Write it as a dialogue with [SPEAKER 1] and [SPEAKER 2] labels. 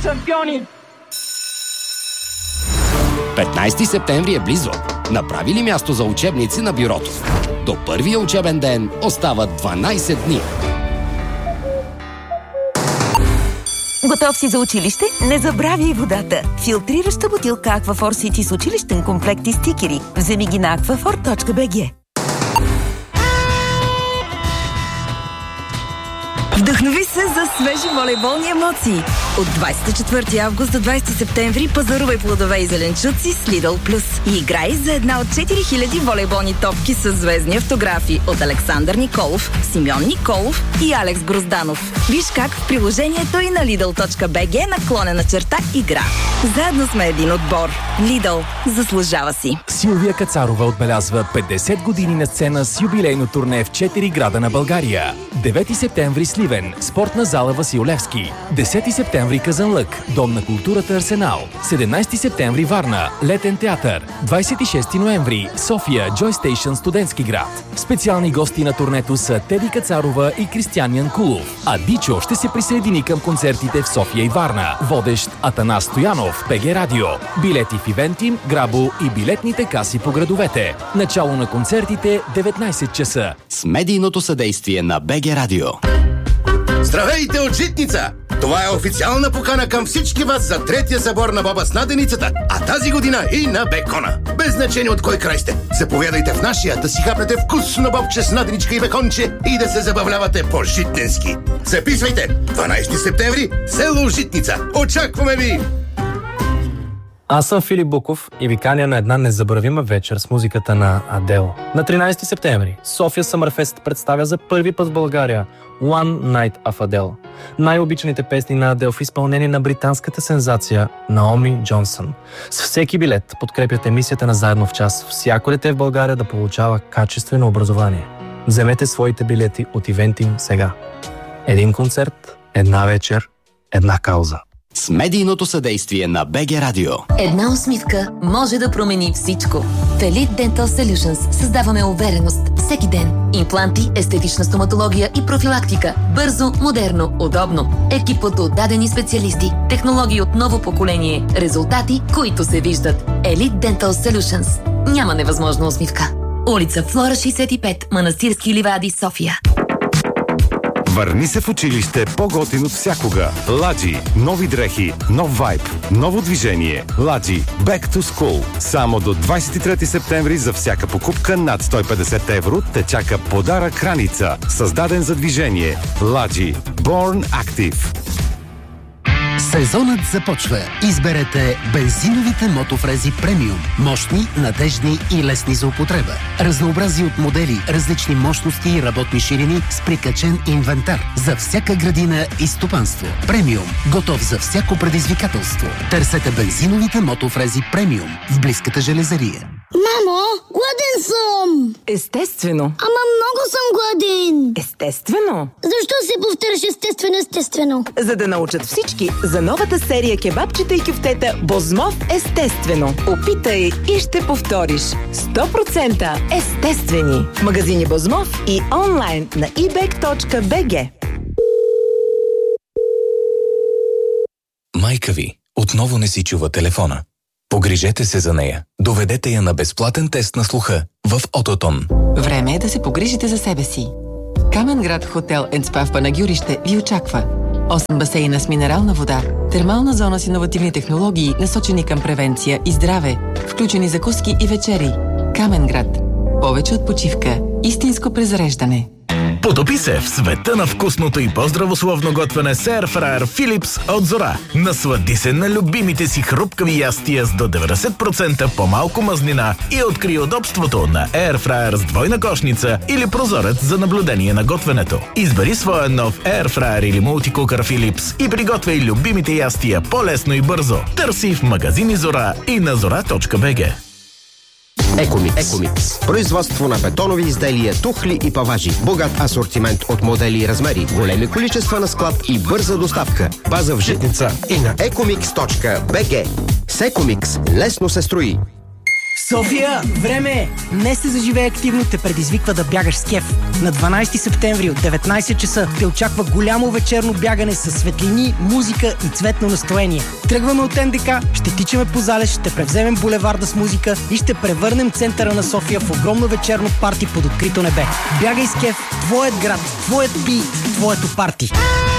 [SPEAKER 1] шампиони!
[SPEAKER 2] 15 септември е близо. Направи ли място за учебници на бюрото? До първия учебен ден остават 12 дни.
[SPEAKER 3] Готов си за училище? Не забравяй водата. Филтрираща бутилка Aquaphor City с училищен комплект и стикери. Вземи ги на aquaphor.bg. Вдъхнови се за свежи волейболни емоции. От 24 август до 20 септември пазарувай плодове и зеленчуци с Lidl Plus и играй за една от 4000 волейболни топки с звездни автографи от Александър Николов, Симеон Николов и Алекс Грозданов. Виж как в приложението и на Lidl.bg/игра. Заедно сме един отбор. Lidl заслужава си.
[SPEAKER 4] Силвия Кацарова отбелязва 50 години на сцена с юбилейно турне в 4 града на България. 9 септември Сливен, спортна зала Васил Левски. 10 септември Казанлък, Дом на културата Арсенал. 17 септември Варна, Летен театър. 26 ноември София, Joy Station, студентски град. Специални гости на турнето са Теди Кацарова и Кристиян Янкулов. А Дичо ще се присъедини към концертите в София и Варна. Водещ Атанас Стоянов, БГ Радио. Билети в Ивентим, Грабо и билетните каси по градовете. Начало на концертите 19 часа.
[SPEAKER 2] С медийното съдействие на БГ Радио.
[SPEAKER 5] Здравейте от Житница! Това е официална покана към всички вас за третия събор на баба с наденицата, а тази година и на бекона. Без значение от кой край сте. Заповядайте в нашия да си хапнете вкусно бобче с наденичка и беконче и да се забавлявате по-житненски. Записвайте! 12 септември, село Житница. Очакваме ви!
[SPEAKER 6] Аз съм Филип Буков и ви каня на една незабравима вечер с музиката на Адел. На 13 септември София Съмърфест представя за първи път в България One Night of Adele. Най-обичаните песни на Адел в изпълнение на британската сензация Наоми Джонсън. С всеки билет подкрепят емисията на Заедно в час. Всяко дете в България да получава качествено образование. Вземете своите билети от Ивентим сега. Един концерт, една вечер, една кауза.
[SPEAKER 2] С медийното съдействие на БГ Радио.
[SPEAKER 7] Една усмивка може да промени всичко. В Elite Dental Solutions създаваме увереност всеки ден. Импланти, естетична стоматология и профилактика. Бързо, модерно, удобно. Екип от отдадени специалисти. Технологии от ново поколение. Резултати, които се виждат. Elite Dental Solutions. Няма невъзможна усмивка. Улица Флора 65, Манастирски ливади, София.
[SPEAKER 8] Върни се в училище по-готин от всякога. Ладжи. Нови дрехи, нов вайб, ново движение. Ладжи. Back to School. Само до 23 септември за всяка покупка над 150 евро те чака подарък раница. Създаден за движение. Ладжи. Born Active.
[SPEAKER 9] Сезонът започва. Изберете бензиновите мотофрези премиум. Мощни, надеждни и лесни за употреба. Разнообразие от модели, различни мощности и работни ширини с прикачен инвентар. За всяка градина и стопанство. Премиум. Готов за всяко предизвикателство. Търсете бензиновите мотофрези премиум в близката железария.
[SPEAKER 10] Мамо, гладен съм!
[SPEAKER 3] Естествено.
[SPEAKER 10] Ама много съм гладен!
[SPEAKER 3] Естествено.
[SPEAKER 10] Защо се повтаряш естествено?
[SPEAKER 3] За да научат всички за новата серия кебабчета и кюфтета Бозмов естествено. Опитай и ще повториш. 100% естествени. В магазини Бозмов и онлайн на ebek.bg.
[SPEAKER 11] Майка ви отново не си чува телефона. Погрижете се за нея. Доведете я на безплатен тест на слуха в Ототон.
[SPEAKER 12] Време е да се погрижите за себе си. Каменград Хотел & Спа в Панагюрище ви очаква. 8 басейна с минерална вода, термална зона с иновативни технологии, насочени към превенция и здраве, включени закуски и вечери. Каменград. Повече от почивка. Истинско презареждане.
[SPEAKER 13] Потопи се в света на вкусното и по-здравословно готвене с Airfryer Philips от Зора. Наслади се на любимите си хрупкави ястия с до 90% по-малко мазнина и откри удобството на Airfryer с двойна кошница или прозорец за наблюдение на готвенето. Избери своя нов Airfryer или мултикукър Philips и приготвяй любимите ястия по-лесно и бързо. Търси в магазини Зора и на zora.bg.
[SPEAKER 14] Екомикс. Производство на бетонови изделия, тухли и паважи. Богат асортимент от модели и размери. Големи количества на склад и бърза доставка. База в Житница и на ecomix.bg. С Екомикс лесно се строи.
[SPEAKER 1] София, време е! Днес се заживее активно те предизвиква да бягаш с кеф. На 12 септември от 19 часа те очаква голямо вечерно бягане с светлини, музика и цветно настроение. Тръгваме от НДК, ще тичаме по залез, ще превземем булеварда с музика и ще превърнем центъра на София в огромно вечерно парти под открито небе. Бягай с кеф, твоят град, твоят бит, твоето парти.